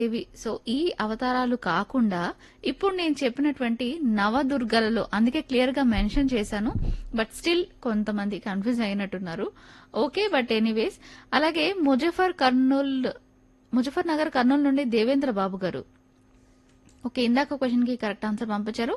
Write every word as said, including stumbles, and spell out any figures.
ఇవి సో ఈ అవతారాలు కాకుండా ఇప్పుడు నేను చెప్పినటువంటి నవదుర్గలలో అందుకే క్లియర్ గా మెన్షన్ చేశాను. బట్ స్టిల్ కొంతమంది కన్ఫ్యూజ్ అయినట్టున్నారు. ఓకే, బట్ ఎనీవేస్ అలాగే ముజఫర్ కర్నూల్ ముజఫర్ నగర్ కర్నూలు నుండి దేవేంద్ర బాబు గారు ఓకే ఇందాక క్వశ్చన్ కి కరెక్ట్ ఆన్సర్ పంపించారు.